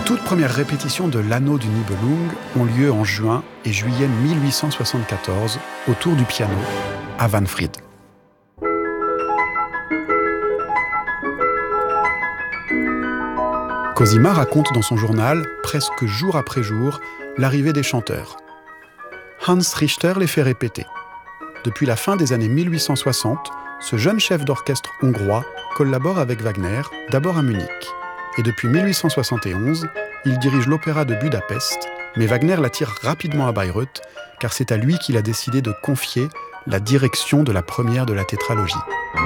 toutes premières répétitions de l'Anneau du Nibelung ont lieu en juin et juillet 1874 autour du piano à Wahnfried. Cosima raconte dans son journal, presque jour après jour, l'arrivée des chanteurs. Hans Richter les fait répéter. Depuis la fin des années 1860, ce jeune chef d'orchestre hongrois collabore avec Wagner, d'abord à Munich. Et depuis 1871, il dirige l'opéra de Budapest, mais Wagner l'attire rapidement à Bayreuth, car c'est à lui qu'il a décidé de confier la direction de la première de la tétralogie.